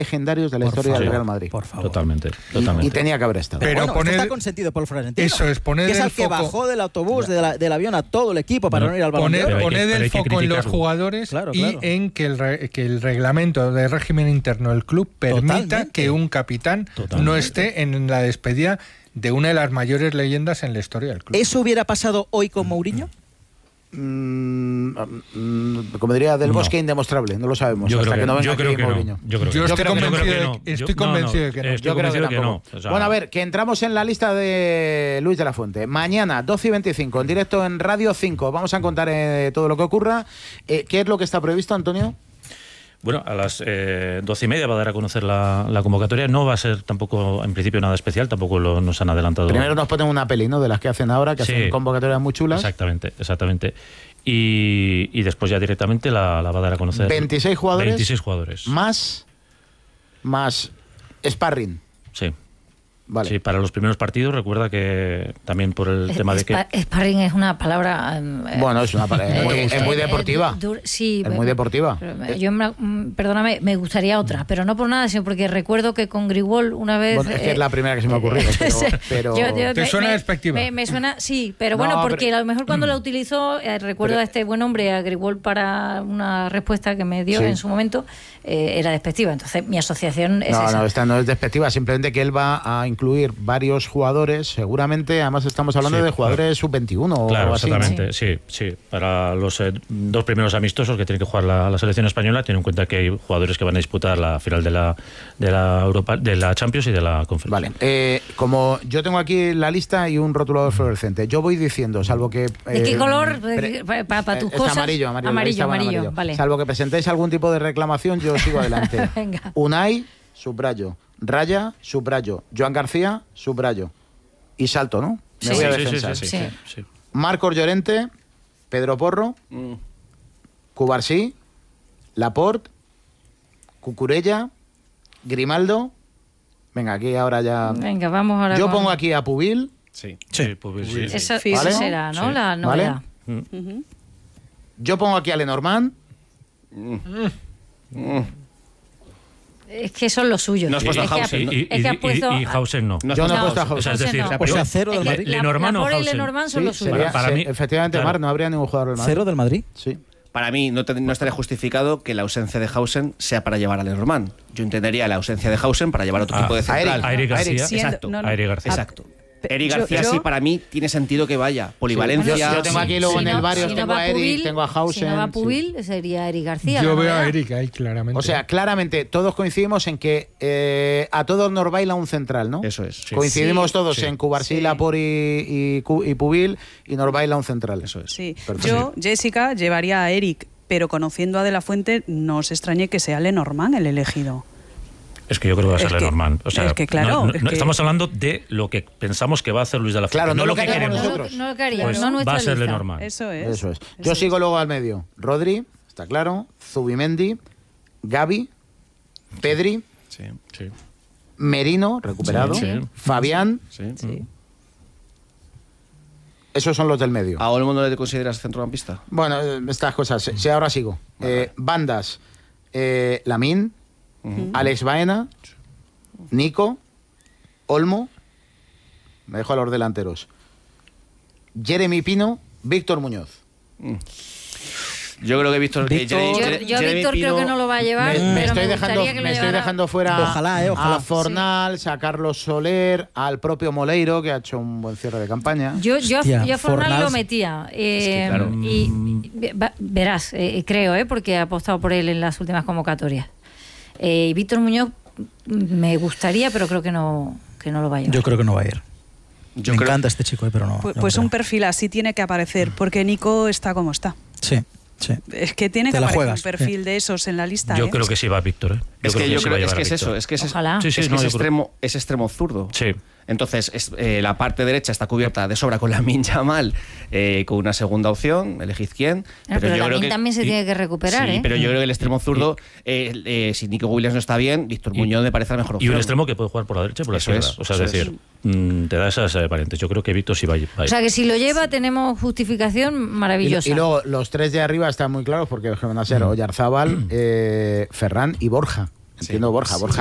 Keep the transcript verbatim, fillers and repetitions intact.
legendarios de la por historia favor, del Real Madrid. Por favor. Totalmente, totalmente. Y, y tenía que haber estado. Pero, Pero bueno, poner, esto está consentido por Florentino. Eso es, poner que es el el que foco, bajó del autobús, de la, del avión a todo el equipo para Bueno, no ir al Balón de Poner, Oro. Pero hay que- poner pero el hay que foco en los criticarlo. jugadores Claro, y claro. en que el, re- que el reglamento de régimen interno del club permita Totalmente. que un capitán Totalmente. no esté en la despedida de una de las mayores leyendas en la historia del club. ¿Eso hubiera pasado hoy con Mourinho? Mm, mm, como diría Del No. Bosque, indemostrable. No lo sabemos. Yo hasta creo que, que, no venga yo creo aquí que no. Mourinho. Yo creo que Yo no. estoy creo que convencido de- no. estoy Yo- convencido de que no. Estoy Yo creo convencido que de que no. tampoco. O sea, Bueno, a ver, que entramos en la lista de Luis de la Fuente. Mañana, doce y veinticinco, en directo en Radio cinco. Vamos a contar eh, todo lo que ocurra. Eh, ¿Qué es lo que está previsto, Antonio? Bueno, a las eh, doce y media va a dar a conocer la, la convocatoria. No va a ser tampoco, en principio, nada especial. Tampoco lo, nos han adelantado. Primero nos ponen una peli, ¿no? De las que hacen ahora, que Sí. hacen convocatorias muy chulas. Exactamente, exactamente. Y, y después ya directamente la, la va a dar a conocer. veintiséis jugadores. veintiséis jugadores. Más, más sparring. Sí. Vale. Sí, para los primeros partidos, recuerda que también por el Es- tema de que... spa- Sparring es una palabra... eh, Bueno, es una pa- es muy, eh, es muy eh, deportiva. dur- sí, Es muy deportiva. pero, eh, Yo, me- mm, perdóname, me gustaría otra, pero no por nada, sino porque recuerdo que con Grigol una vez... Bueno, es que eh, es la primera que se me ha ocurrido, pero... pero- Yo- yo- ¿Te me- suena me- despectiva? Me, me suena, sí, pero No, bueno, porque pero- a lo mejor cuando la utilizó, eh, recuerdo Pero- a este buen hombre, a Grigol, para una respuesta que me dio Sí. en su momento, eh, era despectiva. Entonces, mi asociación es No, esa. no, esta no es despectiva, simplemente que él va a incluir varios jugadores, seguramente, además estamos hablando Sí, de jugadores sub veintiuno Claro, o así, ¿no? exactamente, sí, sí. Para los eh, dos primeros amistosos que tiene que jugar la, la selección española, tiene en cuenta que hay jugadores que van a disputar la final de la de la Europa, de la Champions y de la Conferencia. Vale, eh, como yo tengo aquí la lista y un rotulador fluorescente, yo voy diciendo, salvo que... ¿De eh, qué color? pre- Para, para tus Está cosas. amarillo, amarillo, la amarillo, lista va en amarillo, vale. Salvo que presentéis algún tipo de reclamación, yo sigo adelante. Venga. Unai, subrayo. Raya, subrayo. Joan García, subrayo. Y salto, ¿no? Me Sí. voy a Sí, sí, sí, defensas. sí, Sí. sí, sí. Marcos Llorente, Pedro Porro, Mm. Cubarsí, Laporte, Cucurella, Grimaldo. Venga, aquí ahora ya... Venga, vamos ahora Yo con- pongo aquí a Pubil, Sí. Sí, pues, sí, sí. Esa, Sí, esa ¿vale? será, ¿no? Sí. La ¿Vale? novedad. Ujú. yo pongo aquí a Lenormand, Es que son los suyos. No has puesto es a que, Hausen, Y, y, es que has y- puesto... y Hausen no. No has yo no he puesto puesto a O sea, Hausen. es decir, no. O sea, cero Es del que Madrid. la- Lenormand o Laporte y Hausen. Lenormand son Sí, los suyos. sería- Para se- mí, efectivamente, claro. Mar, no habría ningún jugador del Madrid. ¿Cero del Madrid? Sí. Para mí no, te- no estaría justificado que la ausencia de Hausen sea para llevar a Lenormand. Yo entendería la ausencia de Hausen para llevar otro Ah, tipo de a central. Eric. A Eric García. Siendo- Exacto. no, no. A Eric García. Exacto. Pe- Eric yo- García yo- sí para mí tiene sentido que vaya. Polivalencia. Yo, yo tengo aquí luego Si en el no- barrio, si no tengo va a Eric, Pubil, tengo a Hausen. Si no va sí. Pubil, sería Eric García. Yo la veo a novedad. Eric ahí claramente. O sea, claramente todos coincidimos en que eh, a todos nos baila un central, ¿no? Eso es. Sí. Coincidimos Sí. todos Sí. en Cubarsí, Sí. Laporte y, y, Cu- y Pubil y nos baila un central. Eso es. Sí, Perfecto. yo, Jessica, llevaría a Eric, pero conociendo a De La Fuente, no os extrañe que sea Lenormand el elegido. Es que yo creo que va a Es ser que- Lenormand. O sea, es que claro, no- no- es no- que- estamos hablando de lo que pensamos que va a hacer Luis de la Fuente. Claro, no lo que que haríamos queremos. nosotros. No lo que haríamos, Pues no nuestra va a ser lista. Lenormand. Eso es. Eso es. Eso Yo es. sigo luego al medio. Rodri, está claro. Zubimendi, Gavi, Pedri, Sí. Sí. Merino, recuperado. Sí, sí. Fabián. Sí. Sí. Esos son los del medio. ¿A Olmo no le consideras centrocampista? Bueno, eh, estas cosas. Sí, ahora sigo. Eh, bandas. Eh, Lamín, Alex Baena, Nico, Olmo. Me dejo a los delanteros. Jeremy Pino, Víctor Muñoz. Yo creo que Víctor... que Víctor- Jere- Yo, Jere- yo a Jeremy Víctor creo Pino- que no lo va a llevar, Me, pero me estoy me dejando, gustaría que me lo estoy llevara. dejando fuera Ojalá, eh, ojalá. a Fornals, a Carlos Soler, al propio Moleiro, que ha hecho un buen cierre de campaña. Yo, yo, Hostia, yo a Fornal Fornals- lo metía. eh, claro. Y y- va- verás, eh, creo, eh, porque he apostado por él en las últimas convocatorias. Eh, y Víctor Muñoz me gustaría, pero creo que no, que no lo va a llevar. Yo creo que no va a ir. Yo Me creo- encanta este chico, eh, pero no. Pues, no pues creo. un perfil así tiene que aparecer, porque Nico está como está. Sí, sí. Es que tiene Te que la aparecer juegas, un perfil de esos en la lista. Yo ¿eh? creo que sí va Víctor. ¿eh? Es que yo sí va creo a es llevar que a es Víctor. eso, es que es, Ojalá. Sí, sí, es, que no, es yo creo- extremo, es extremo zurdo. Sí. Entonces, es- eh, la parte derecha está cubierta de sobra con Lamine Yamal, eh, con una segunda opción, elegid quién. Ah, pero yo creo Lamine que- también se y- tiene que recuperar, sí, ¿eh? pero yo creo que el extremo zurdo, eh, eh, si Nico Williams no está bien, Víctor Y- Muñoz me parece la mejor Y opción. un extremo que puede jugar por la derecha y por la Eso izquierda. es, o sea, eso es decir, mm, te da esas eh, variantes. Yo creo que Víctor sí va a ir. va a O ir. sea que si lo lleva tenemos justificación Y, maravillosa. y luego los tres de arriba están muy claros porque van a ser Oyarzábal, eh, Ferran y Borja. Entiendo, Borja. Borja